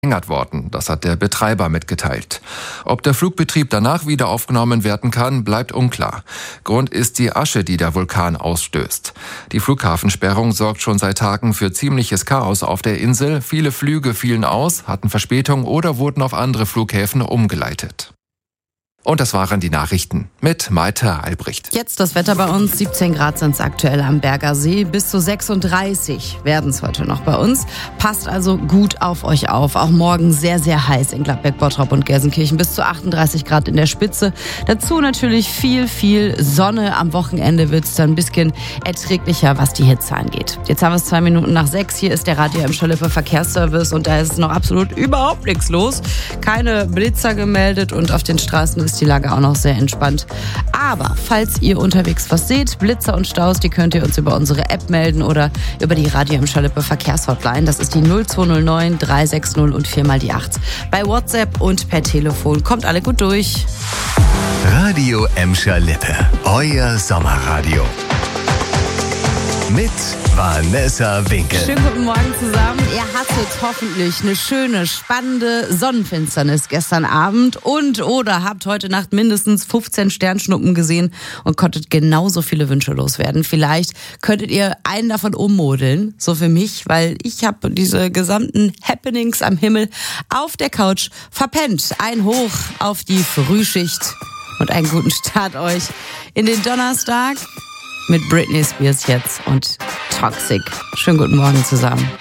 verlängert worden. Das hat der Betreiber mitgeteilt. Ob der Flugbetrieb danach wieder aufgenommen werden kann, bleibt unklar. Grund ist die Asche, die der Vulkan ausstößt. Die Flughafensperrung sorgt schon seit Tagen für ziemliches Chaos auf der Insel. Viele Flüge fielen aus, hatten Verspätung oder wurden auf andere Flughäfen umgeleitet. Und das waren die Nachrichten mit Maite Albrecht. Jetzt das Wetter bei uns. 17 Grad sind es aktuell am Berger See. Bis zu 36 werden es heute noch bei uns. Passt also gut auf euch auf. Auch morgen sehr, sehr heiß in Gladbeck, Bottrop und Gelsenkirchen. Bis zu 38 Grad in der Spitze. Dazu natürlich viel Sonne. Am Wochenende wird es dann ein bisschen erträglicher, was die Hitze angeht. Jetzt haben wir es 2 Minuten nach 6. Hier ist der Radio Emscher Lippe Verkehrsservice und da ist noch absolut überhaupt nichts los. Keine Blitzer gemeldet und auf den Straßen ist die Lage auch noch sehr entspannt. Aber falls ihr unterwegs was seht, Blitzer und Staus, die könnt ihr uns über unsere App melden oder über die Radio Emscher Lippe Verkehrshotline. Das ist die 0209 360 und 4x8. Bei WhatsApp und per Telefon. Kommt alle gut durch. Radio Emscher Lippe, euer Sommerradio. Mit Vanessa Winkel. Schönen guten Morgen zusammen. Ihr hattet hoffentlich eine schöne, spannende Sonnenfinsternis gestern Abend und oder habt heute Nacht mindestens 15 Sternschnuppen gesehen und konntet genauso viele Wünsche loswerden. Vielleicht könntet ihr einen davon ummodeln, so für mich, weil ich habe diese gesamten Happenings am Himmel auf der Couch verpennt. Ein Hoch auf die Frühschicht und einen guten Start euch in den Donnerstag. Mit Britney Spears jetzt und Toxic. Schönen guten Morgen zusammen.